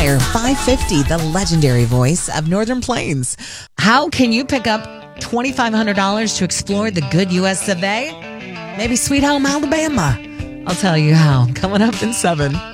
Meyer, 550, the legendary voice of Northern Plains. How can you pick up $2,500 to explore the good U.S. of A? Maybe Sweet Home Alabama. I'll tell you how. Coming up in 7.